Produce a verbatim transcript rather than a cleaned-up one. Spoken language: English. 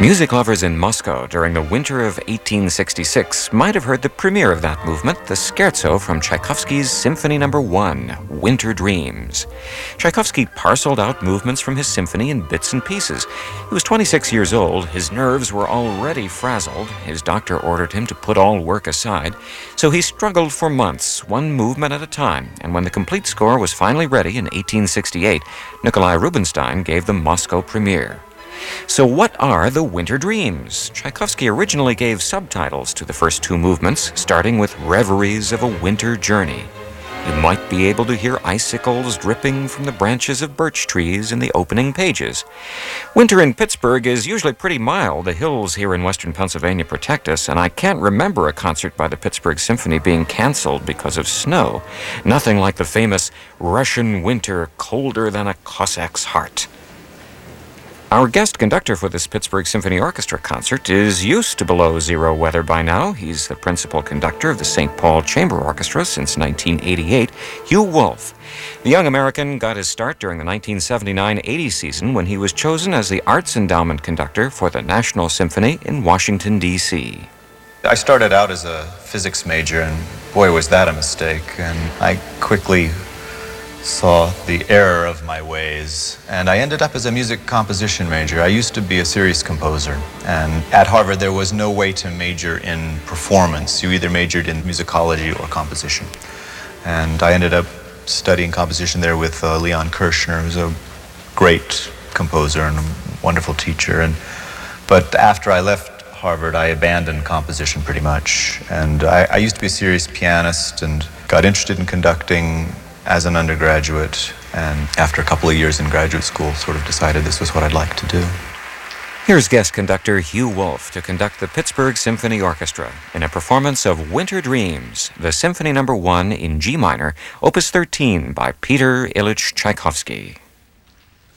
Music lovers in Moscow during the winter of eighteen sixty-six might have heard the premiere of that movement, the scherzo from Tchaikovsky's Symphony Number One, Winter Dreams. Tchaikovsky parceled out movements from his symphony in bits and pieces. He was twenty-six years old, his nerves were already frazzled, his doctor ordered him to put all work aside, so he struggled for months, one movement at a time, and when the complete score was finally ready in eighteen sixty-eight, Nikolai Rubinstein gave the Moscow premiere. So what are the Winter Dreams? Tchaikovsky originally gave subtitles to the first two movements, starting with Reveries of a Winter Journey. You might be able to hear icicles dripping from the branches of birch trees in the opening pages. Winter in Pittsburgh is usually pretty mild. The hills here in western Pennsylvania protect us, and I can't remember a concert by the Pittsburgh Symphony being canceled because of snow. Nothing like the famous Russian winter, colder than a Cossack's heart. Our guest conductor for this Pittsburgh Symphony Orchestra concert is used to below zero weather by now. He's the principal conductor of the Saint Paul Chamber Orchestra since nineteen eighty-eight, Hugh Wolf. The young American got his start during the nineteen seventy-nine eighty season when he was chosen as the Arts Endowment Conductor for the National Symphony in Washington, D C I started out as a physics major, and boy, was that a mistake. And I quickly saw the error of my ways, and I ended up as a music composition major. I used to be a serious composer, and at Harvard there was no way to major in performance. You either majored in musicology or composition. And I ended up studying composition there with uh, Leon Kirshner, who's a great composer and a wonderful teacher. And but after I left Harvard, I abandoned composition pretty much. And I, I used to be a serious pianist and got interested in conducting as an undergraduate, and after a couple of years in graduate school, sort of decided this was what I'd like to do. Here's guest conductor Hugh Wolf to conduct the Pittsburgh Symphony Orchestra in a performance of Winter Dreams, the Symphony Number One in G minor, Opus thirteen by Peter Ilyich Tchaikovsky.